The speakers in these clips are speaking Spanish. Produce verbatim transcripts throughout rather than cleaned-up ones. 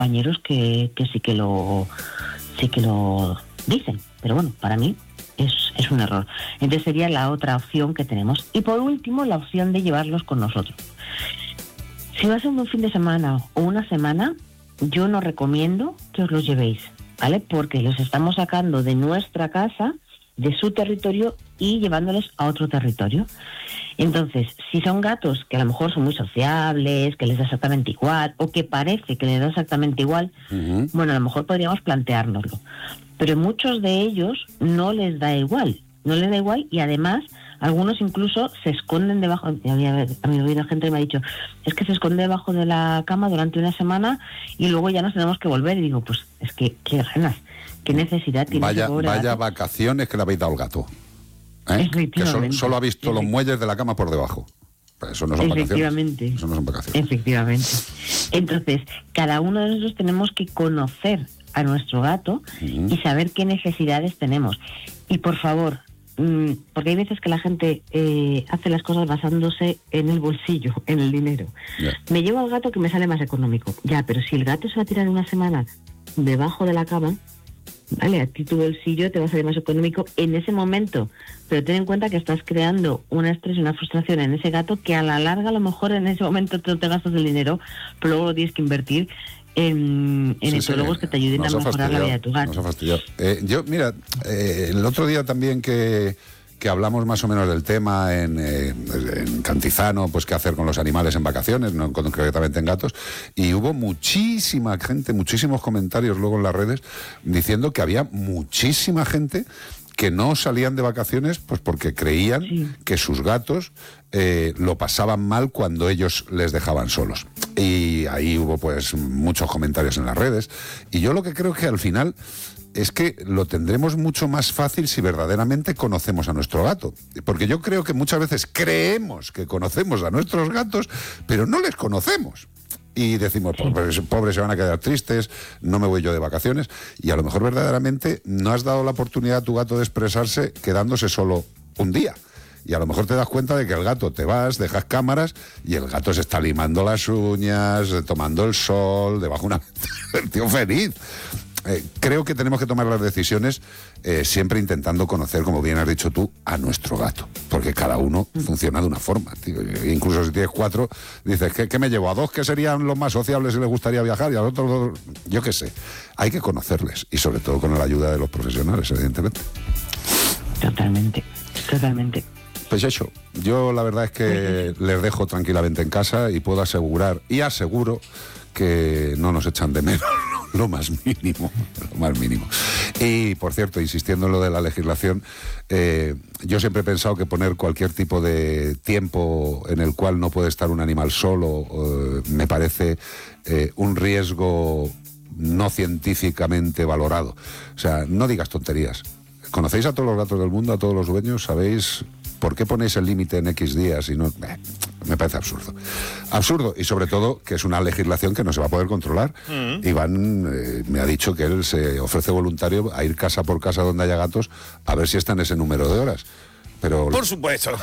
compañeros que, que sí que lo sí que lo dicen, pero bueno, para mí es, es un error. Entonces sería la otra opción que tenemos. Y por último, la opción de llevarlos con nosotros. Si va a ser un fin de semana o una semana, yo no recomiendo que os los llevéis, ¿vale? Porque los estamos sacando de nuestra casa, de su territorio, y llevándoles a otro territorio. Entonces, si son gatos que a lo mejor son muy sociables, que les da exactamente igual, o que parece que les da exactamente igual, uh-huh. bueno, a lo mejor podríamos planteárnoslo. Pero muchos de ellos no les da igual, no les da igual, y además algunos incluso se esconden debajo. A mí, a mí oído gente que me ha dicho, es que se esconde debajo de la cama durante una semana y luego ya nos tenemos que volver. Y digo, pues es que qué ganas, qué necesidad tiene. Vaya, vaya vacaciones que le habéis dado al gato. ¿Eh? Que solo, solo ha visto los muelles de la cama por debajo. Eso no son Efectivamente. vacaciones. Eso no son vacaciones. Efectivamente. Entonces, cada uno de nosotros tenemos que conocer a nuestro gato uh-huh. y saber qué necesidades tenemos. Y por favor, mmm, porque hay veces que la gente eh, hace las cosas basándose en el bolsillo, en el dinero. Yeah. Me llevo al gato que me sale más económico. Ya, pero si el gato se va a tirar una semana debajo de la cama, vale, a ti tu bolsillo te va a salir más económico en ese momento, pero ten en cuenta que estás creando un estrés y una frustración en ese gato que a la larga a lo mejor en ese momento te, te gastas el dinero, pero luego lo tienes que invertir en, en sí, etólogos sí, que te ayuden a mejorar la vida de tu gato. Nos ha fastidiado. Eh, yo, mira, eh, el otro día también que... que hablamos más o menos del tema en, eh, en Cantizano, pues qué hacer con los animales en vacaciones, no concretamente en gatos, y hubo muchísima gente, muchísimos comentarios luego en las redes diciendo que había muchísima gente que no salían de vacaciones pues porque creían sí. que sus gatos eh, lo pasaban mal cuando ellos les dejaban solos. Y ahí hubo pues muchos comentarios en las redes, y yo lo que creo que al final es que lo tendremos mucho más fácil si verdaderamente conocemos a nuestro gato. Porque yo creo que muchas veces creemos que conocemos a nuestros gatos, pero no les conocemos. Y decimos, pobres, pobres se van a quedar tristes, no me voy yo de vacaciones. Y a lo mejor verdaderamente no has dado la oportunidad a tu gato de expresarse quedándose solo un día. Y a lo mejor te das cuenta de que el gato te vas, dejas cámaras y el gato se está limando las uñas, tomando el sol, debajo de una... el tío feliz. Eh, creo que tenemos que tomar las decisiones eh, siempre intentando conocer, como bien has dicho tú, a nuestro gato, porque cada uno funciona de una forma, tío. Incluso si tienes cuatro, dices, ¿qué, qué me llevo? ¿A dos que serían los más sociables y les gustaría viajar? Y a los otros dos, yo qué sé. Hay que conocerles, y sobre todo con la ayuda de los profesionales, evidentemente. Totalmente, totalmente. Pues eso, yo la verdad es que les dejo tranquilamente en casa y puedo asegurar, y aseguro, que no nos echan de menos lo más mínimo, lo más mínimo. Y, por cierto, insistiendo en lo de la legislación, eh, yo siempre he pensado que poner cualquier tipo de tiempo en el cual no puede estar un animal solo eh, me parece eh, un riesgo no científicamente valorado. O sea, no digas tonterías. ¿Conocéis a todos los gatos del mundo, a todos los dueños? ¿Sabéis por qué ponéis el límite en X días? Y no, eh, me parece absurdo. Absurdo, y sobre todo que es una legislación que no se va a poder controlar. Mm. Iván eh, me ha dicho que él se ofrece voluntario a ir casa por casa donde haya gatos a ver si está en ese número de horas. Pero... Por supuesto.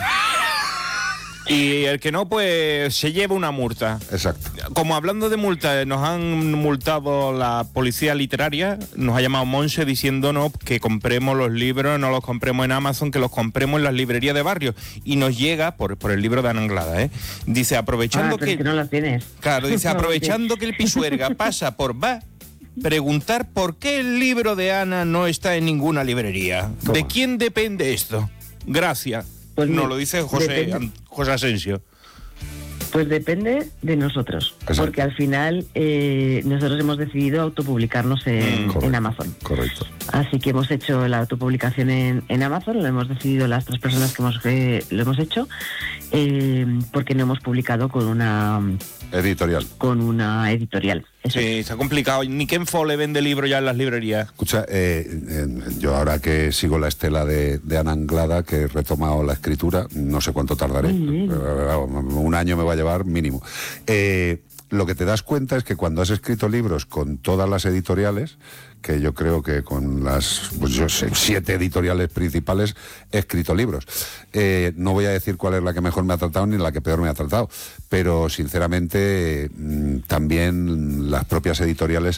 Y el que no, pues se lleva una multa. Exacto. Como hablando de multas, nos han multado la policía literaria, nos ha llamado Monse diciéndonos que compremos los libros, no los compremos en Amazon, que los compremos en las librerías de barrio. Y nos llega, por, por el libro de Ana Anglada, ¿eh? Dice, aprovechando ah, que... que no lo tienes. Claro, dice, aprovechando que el Pisuerga pasa por va, preguntar por qué el libro de Ana no está en ninguna librería. Toma. ¿De quién depende esto? Gracias. Pues no, lo dice José, An- José Asensio. Pues depende de nosotros, exacto. Porque al final eh, nosotros hemos decidido autopublicarnos en, mm, en Amazon. Correcto. Así que hemos hecho la autopublicación en, en Amazon, lo hemos decidido las tres personas que hemos eh, lo hemos hecho, eh, porque no hemos publicado con una editorial. Con una editorial. Eso. Sí, está complicado. Ni Ken Fole vende libros ya en las librerías. Escucha, eh, eh, yo ahora que sigo la estela de, de Ana Anglada, que he retomado la escritura, no sé cuánto tardaré, un año me va a llevar mínimo. Eh, lo que te das cuenta es que cuando has escrito libros con todas las editoriales, que yo creo que con las, pues yo sé, siete editoriales principales he escrito libros. Eh, no voy a decir cuál es la que mejor me ha tratado ni la que peor me ha tratado, pero sinceramente mmm, también las propias editoriales